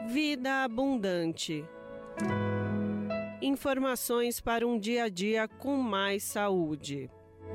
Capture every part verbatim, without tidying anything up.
Vida Abundante. Informações para um dia a dia com mais saúde.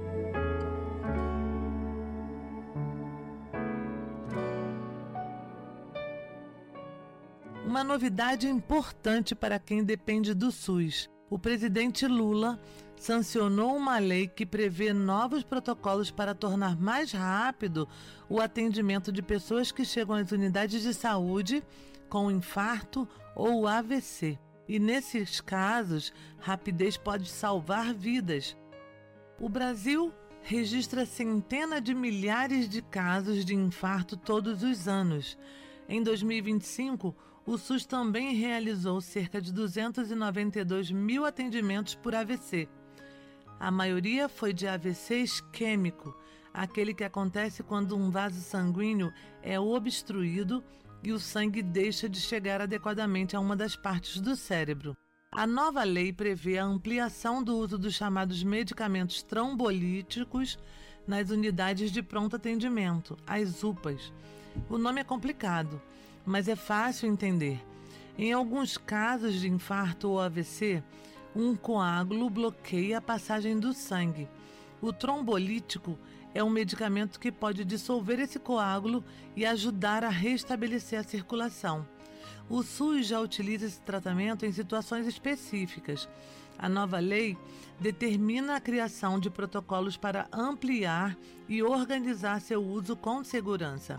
Uma novidade importante para quem depende do SUS. O presidente Lula sancionou uma lei que prevê novos protocolos para tornar mais rápido o atendimento de pessoas que chegam às unidades de saúde com infarto ou A V C. E nesses casos, rapidez pode salvar vidas. O Brasil registra centenas de milhares de casos de infarto todos os anos. Em dois mil e vinte e cinco, o SUS também realizou cerca de duzentos e noventa e dois mil atendimentos por A V C. A maioria foi de A V C isquêmico, aquele que acontece quando um vaso sanguíneo é obstruído e o sangue deixa de chegar adequadamente a uma das partes do cérebro. A nova lei prevê a ampliação do uso dos chamados medicamentos trombolíticos nas unidades de pronto atendimento, as U P As. O nome é complicado, mas é fácil entender. Em alguns casos de infarto ou A V C, um coágulo bloqueia a passagem do sangue. O trombolítico é um medicamento que pode dissolver esse coágulo e ajudar a restabelecer a circulação. O SUS já utiliza esse tratamento em situações específicas. A nova lei determina a criação de protocolos para ampliar e organizar seu uso com segurança.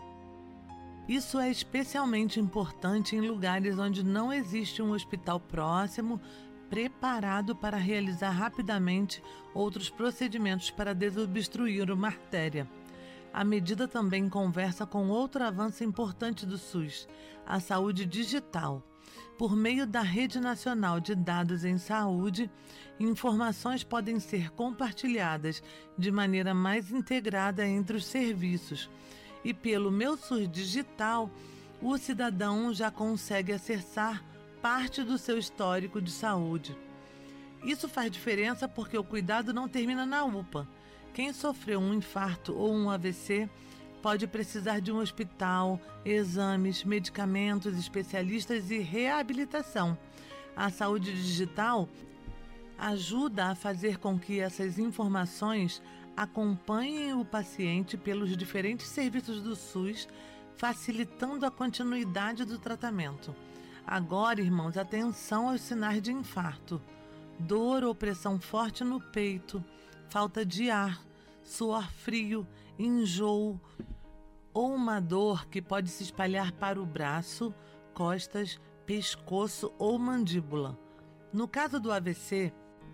Isso é especialmente importante em lugares onde não existe um hospital próximo, preparado para realizar rapidamente outros procedimentos para desobstruir uma artéria. A medida também conversa com outro avanço importante do SUS, a saúde digital. Por meio da Rede Nacional de Dados em Saúde, informações podem ser compartilhadas de maneira mais integrada entre os serviços. E pelo Meu SUS Digital, o cidadão já consegue acessar parte do seu histórico de saúde. Isso faz diferença porque o cuidado não termina na U P A. Quem sofreu um infarto ou um A V C pode precisar de um hospital, exames, medicamentos, especialistas e reabilitação. A saúde digital ajuda a fazer com que essas informações acompanhem o paciente pelos diferentes serviços do SUS, facilitando a continuidade do tratamento. Agora, irmãos, atenção aos sinais de infarto: dor ou pressão forte no peito, falta de ar, suor frio, enjoo ou uma dor que pode se espalhar para o braço, costas, pescoço ou mandíbula. No caso do A V C,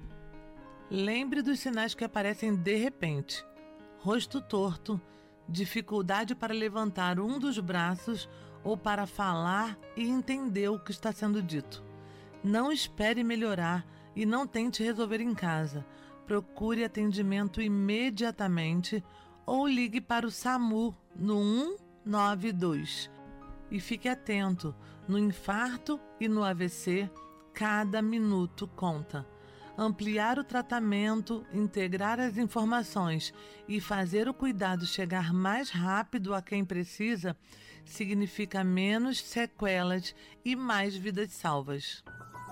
lembre dos sinais que aparecem de repente: rosto torto, dificuldade para levantar um dos braços ou para falar e entender o que está sendo dito. Não espere melhorar e não tente resolver em casa. Procure atendimento imediatamente ou ligue para o SAMU no um nove dois. E fique atento, no infarto e no A V C, cada minuto conta. Ampliar o tratamento, integrar as informações e fazer o cuidado chegar mais rápido a quem precisa significa menos sequelas e mais vidas salvas.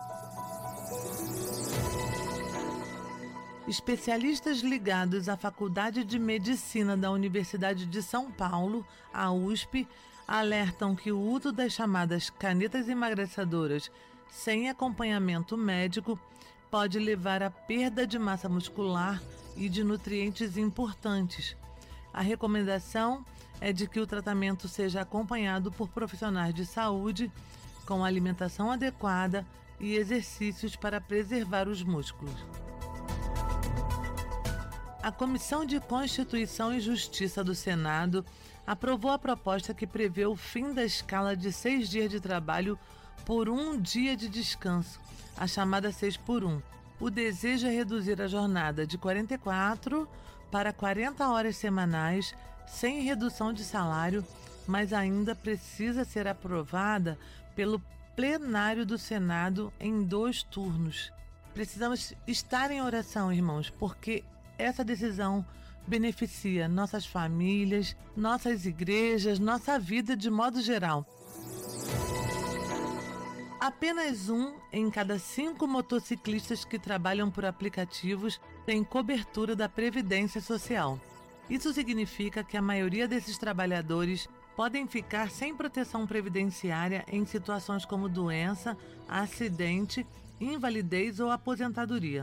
Especialistas ligados à Faculdade de Medicina da Universidade de São Paulo, a U S P, alertam que o uso das chamadas canetas emagrecedoras sem acompanhamento médico pode levar à perda de massa muscular e de nutrientes importantes. A recomendação é de que o tratamento seja acompanhado por profissionais de saúde com alimentação adequada e exercícios para preservar os músculos. A Comissão de Constituição e Justiça do Senado aprovou a proposta que prevê o fim da escala de seis dias de trabalho por um dia de descanso, a chamada seis por um. O desejo é reduzir a jornada de quarenta e quatro para quarenta horas semanais, sem redução de salário, mas ainda precisa ser aprovada pelo plenário do Senado em dois turnos. Precisamos estar em oração, irmãos, porque essa decisão beneficia nossas famílias, nossas igrejas, nossa vida de modo geral. Apenas um em cada cinco motociclistas que trabalham por aplicativos tem cobertura da Previdência Social. Isso significa que a maioria desses trabalhadores podem ficar sem proteção previdenciária em situações como doença, acidente, invalidez ou aposentadoria.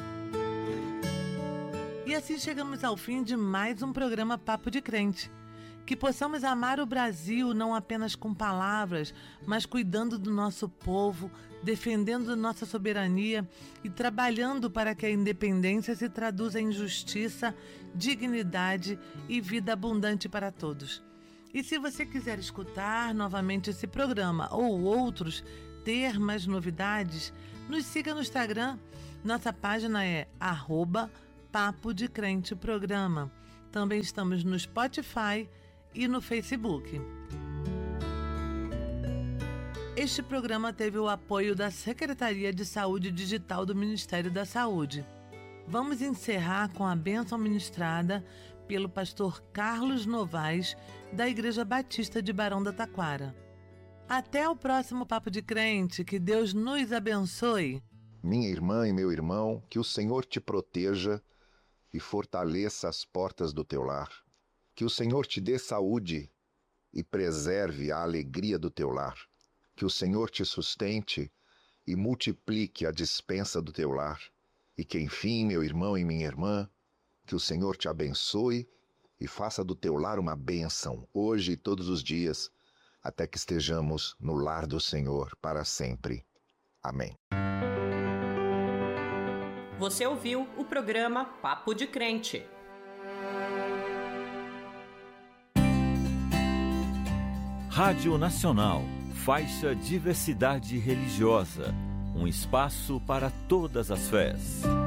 E assim chegamos ao fim de mais um programa Papo de Crente. Que possamos amar o Brasil não apenas com palavras, mas cuidando do nosso povo, defendendo nossa soberania e trabalhando para que a independência se traduza em justiça, dignidade e vida abundante para todos. E se você quiser escutar novamente esse programa ou outros, ter mais novidades, nos siga no Instagram. Nossa página é arroba Papo de Crente Programa. Também estamos no Spotify e no Facebook. Este programa teve o apoio da Secretaria de Saúde Digital do Ministério da Saúde. Vamos encerrar com a bênção ministrada pelo pastor Carlos Novaes, da Igreja Batista de Barão da Taquara. Até o próximo Papo de Crente, que Deus nos abençoe. Minha irmã e meu irmão, que o Senhor te proteja e fortaleça as portas do teu lar. Que o Senhor te dê saúde e preserve a alegria do teu lar. Que o Senhor te sustente e multiplique a despensa do teu lar. E que, enfim, meu irmão e minha irmã, que o Senhor te abençoe e faça do teu lar uma bênção, hoje e todos os dias, até que estejamos no lar do Senhor para sempre. Amém. Você ouviu o programa Papo de Crente. Rádio Nacional, faixa Diversidade Religiosa, um espaço para todas as fés.